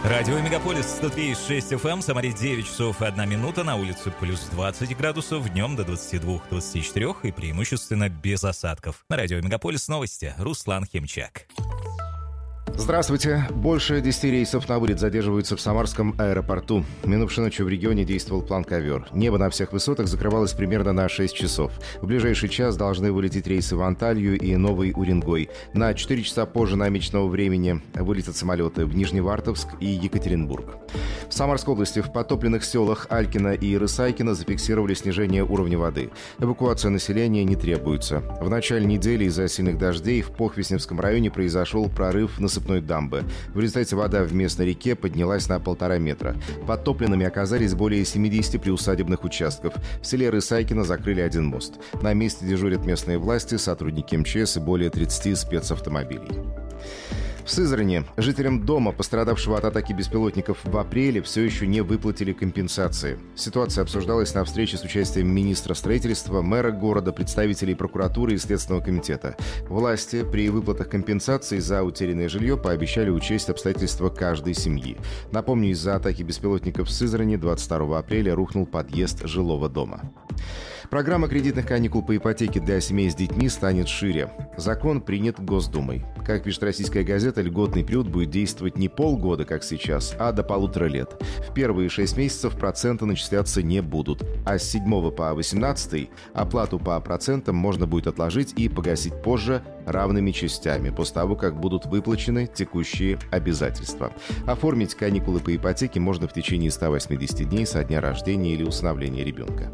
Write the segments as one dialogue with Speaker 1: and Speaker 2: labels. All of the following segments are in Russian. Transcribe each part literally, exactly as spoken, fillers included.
Speaker 1: Радио Мегаполис сто три и шесть эф эм, Самаре девять часов и одна минута, на улице плюс двадцать градусов, днем до двадцати двух - двадцати четырёх и преимущественно без осадков. На Радио Мегаполис новости. Руслан Химчак.
Speaker 2: Здравствуйте. Больше десяти рейсов на вылет задерживаются в Самарском аэропорту. Минувшей ночью в регионе действовал план «Ковер». Небо на всех высотах закрывалось примерно на шесть часов. В ближайший час должны вылететь рейсы в Анталью и Новый Уренгой. На четыре часа позже намеченного времени вылетят самолеты в Нижневартовск и Екатеринбург. В Самарской области в потопленных селах Алькино и Рысайкино зафиксировали снижение уровня воды. Эвакуация населения не требуется. В начале недели из-за сильных дождей в Похвесневском районе произошел прорыв насыпной дамбы. В результате вода в местной реке поднялась на полтора метра. Подтопленными оказались более семидесяти приусадебных участков. В селе Рысайкино закрыли один мост. На месте дежурят местные власти, сотрудники эм че эс и более тридцати спецавтомобилей. В Сызрани жителям дома, пострадавшего от атаки беспилотников в апреле, все еще не выплатили компенсации. Ситуация обсуждалась на встрече с участием министра строительства, мэра города, представителей прокуратуры и Следственного комитета. Власти при выплатах компенсаций за утерянное жилье пообещали учесть обстоятельства каждой семьи. Напомню, из-за атаки беспилотников в Сызрани двадцать второго апреля рухнул подъезд жилого дома. Программа кредитных каникул по ипотеке для семей с детьми станет шире. Закон принят Госдумой. Как пишет российская газета, льготный период будет действовать не полгода, как сейчас, а до полутора лет. В первые шесть месяцев проценты начисляться не будут, а с седьмого по восемнадцатый оплату по процентам можно будет отложить и погасить позже равными частями, после того, как будут выплачены текущие обязательства. Оформить каникулы по ипотеке можно в течение ста восьмидесяти дней со дня рождения или усыновления ребенка.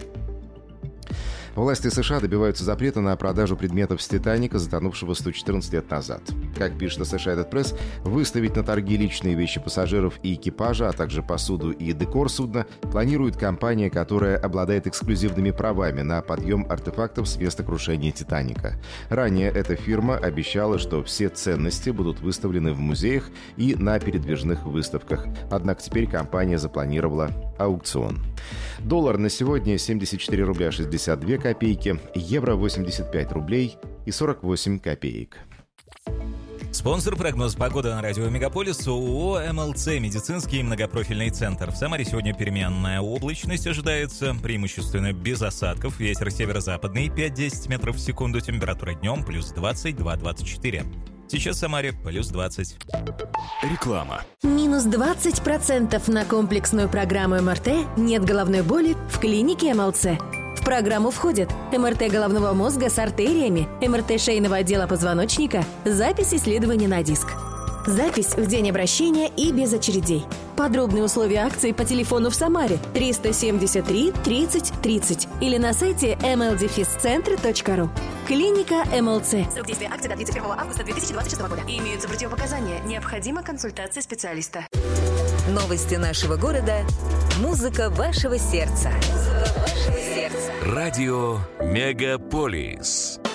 Speaker 2: Власти США добиваются запрета на продажу предметов с «Титаника», затонувшего сто четырнадцать лет назад. Как пишет Associated Press, выставить на торги личные вещи пассажиров и экипажа, а также посуду и декор судна планирует компания, которая обладает эксклюзивными правами на подъем артефактов с места крушения «Титаника». Ранее эта фирма обещала, что все ценности будут выставлены в музеях и на передвижных выставках. Однако теперь компания запланировала аукцион. Доллар на сегодня семьдесят четыре рубля шестьдесят две копейки, евро восемьдесят пять рублей и сорок восемь копеек.
Speaker 1: Спонсор прогноз погоды на радио Мегаполис ООО эм эл цэ «Медицинский многопрофильный центр». В Самаре сегодня переменная облачность ожидается, преимущественно без осадков. Ветер северо-западный пять-десять метров в секунду. Температура днем плюс двадцать два - двадцать четыре. Сейчас в Самаре плюс двадцать.
Speaker 3: Реклама.
Speaker 4: Минус двадцать процентов на комплексную программу эм эр тэ «Нет головной боли» в клинике эм эл цэ. В программу входят эм эр тэ головного мозга с артериями, эм эр тэ шейного отдела позвоночника, запись исследования на диск. Запись в день обращения и без очередей. Подробные условия акции по телефону в Самаре триста семьдесят три тридцать тридцать или на сайте эм эл дефис центр точка ру. Клиника эм эл цэ.
Speaker 5: Срок действия акции до тридцать первого августа две тысячи двадцать шестого года. Имеются противопоказания. Необходима консультация специалиста.
Speaker 6: Новости нашего города. Музыка вашего сердца. Музыка вашего сердца.
Speaker 3: Радио Мегаполис.